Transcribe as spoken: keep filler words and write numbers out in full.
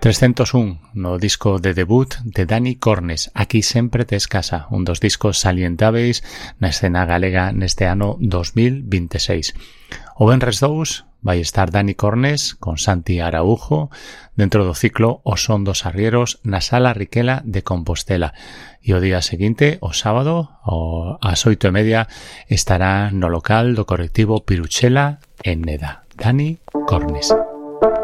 trescentos un no disco de debut de Dani Cornes, Aquí sempre tes casa, un dos discos salientáveis na escena galega neste ano dos mil veintiséis. O venres dous vai estar Dani Cornes con Santi Araújo dentro do ciclo O son dos arrieros na Sala Riquela de Compostela, e o día seguinte, o sábado, o ás oito e media, estará no local do colectivo Piruchela en Neda. Dani Cornes.